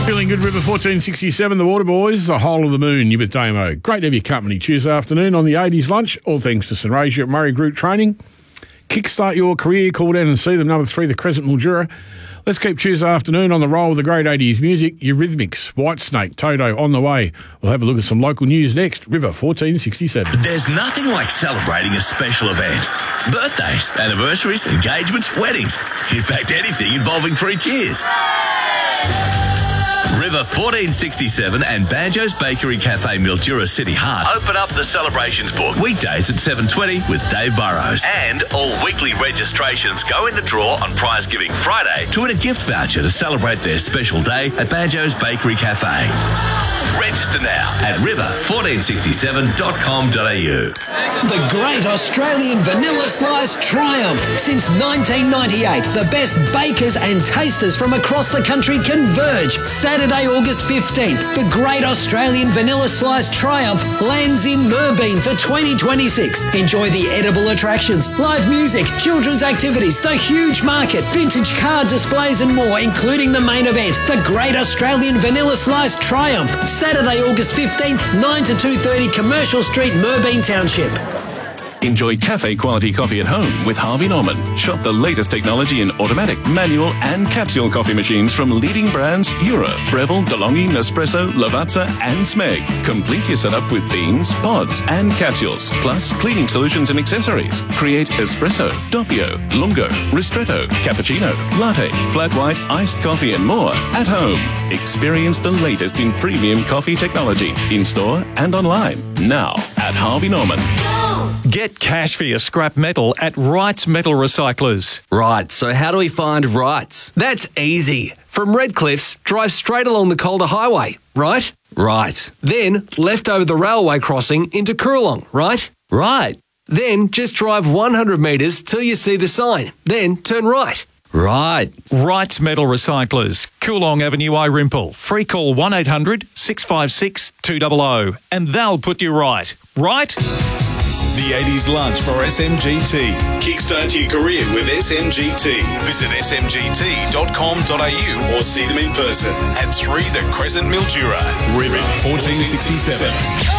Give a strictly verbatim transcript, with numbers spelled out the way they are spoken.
Feeling good, River fourteen sixty-seven, the Waterboys, the whole of the moon. You with Damo. Great to have your company Tuesday afternoon on the eighties lunch. All thanks to St Razor at Murray Group Training. Kickstart your career. Call down and see them. Number three, the Crescent Mildura. Let's keep Tuesday afternoon on the roll with the great eighties music. Eurythmics, Whitesnake, Toto on the way. We'll have a look at some local news next. River fourteen sixty-seven. There's nothing like celebrating a special event. Birthdays, anniversaries, engagements, weddings. In fact, anything involving three cheers. River fourteen sixty-seven and Banjo's Bakery Cafe Mildura City Heart open up the celebrations book weekdays at seven twenty with Dave Burrows. And all weekly registrations go in the draw on Prize Giving Friday to win a gift voucher to celebrate their special day at Banjo's Bakery Cafe. Register now at river fourteen sixty-seven dot com dot a u. The Great Australian Vanilla Slice Triumph. Since nineteen ninety-eight, the best bakers and tasters from across the country converge. Saturday, August fifteenth, the Great Australian Vanilla Slice Triumph lands in Merbeen for twenty twenty-six. Enjoy the edible attractions, live music, children's activities, the huge market, vintage car displays and more, including the main event, the Great Australian Vanilla Slice Triumph. Saturday, August fifteenth, nine to two thirty Commercial Street, Merbeen Township. Enjoy cafe-quality coffee at home with Harvey Norman. Shop the latest technology in automatic, manual and capsule coffee machines from leading brands Euro, Breville, DeLonghi, Nespresso, Lavazza and Smeg. Complete your setup with beans, pods and capsules, plus cleaning solutions and accessories. Create espresso, doppio, lungo, ristretto, cappuccino, latte, flat white, iced coffee and more at home. Experience the latest in premium coffee technology in-store and online. Now at Harvey Norman. Get cash for your scrap metal at Wrights Metal Recyclers. Right, so how do we find Wrights? That's easy. From Redcliffs, drive straight along the Calder Highway, right? Right. Then left over the railway crossing into Coorong, right? Right. Then just drive one hundred metres till you see the sign. Then turn right. Right. Wrights Metal Recyclers, Coorong Avenue, Irimple. Free call one eight hundred six five six two zero zero and they'll put you right. Right? The eighties lunch for S M G T. Kickstart your career with S M G T. Visit s m g t dot com dot a u or see them in person at three The Crescent Mildura. River fourteen sixty-seven.